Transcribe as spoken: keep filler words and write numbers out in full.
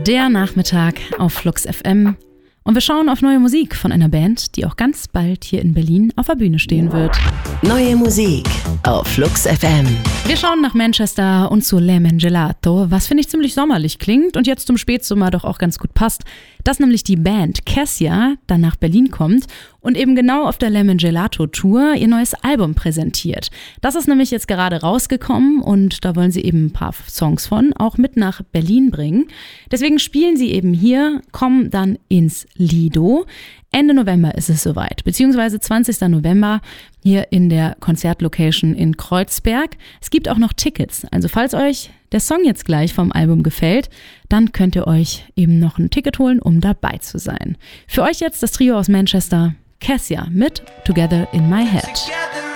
Der Nachmittag auf Flux F M. Und wir schauen auf neue Musik von einer Band, die auch ganz bald hier in Berlin auf der Bühne stehen wird. Neue Musik auf Flux F M. Wir schauen nach Manchester und zu Lemon Gelato, was finde ich ziemlich sommerlich klingt und jetzt zum Spätsommer doch auch ganz gut passt. Dass nämlich die Band Cassia dann nach Berlin kommt und eben genau auf der Lemon Gelato Tour ihr neues Album präsentiert. Das ist nämlich jetzt gerade rausgekommen und da wollen sie eben ein paar Songs von auch mit nach Berlin bringen. Deswegen spielen sie eben hier, kommen dann ins Lido. Ende November ist es soweit, beziehungsweise zwanzigsten November hier in der Konzertlocation in Kreuzberg. Es gibt auch noch Tickets, also falls euch der Song jetzt gleich vom Album gefällt, dann könnt ihr euch eben noch ein Ticket holen, um dabei zu sein. Für euch jetzt das Trio aus Manchester, Cassia mit Together in My Head.